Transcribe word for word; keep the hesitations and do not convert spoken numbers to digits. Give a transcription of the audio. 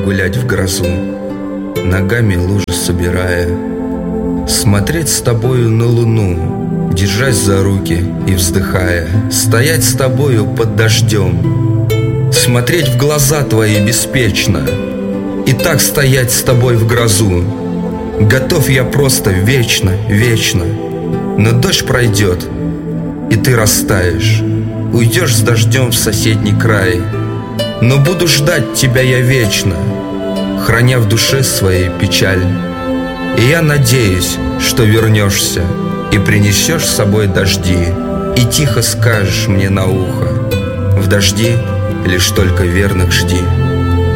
гулять в грозу, ногами лужи собирая, смотреть с тобою на луну, держась за руки и вздыхая, стоять с тобою под дождем, смотреть в глаза твои беспечно и так стоять с тобой в грозу. Готов я просто вечно, вечно, но дождь пройдет, и ты растаешь, уйдешь с дождем в соседний край. Но буду ждать тебя я вечно, храня в душе своей печаль. И я надеюсь, что вернешься и принесешь с собой дожди, и тихо скажешь мне на ухо: в дожди лишь только верных жди.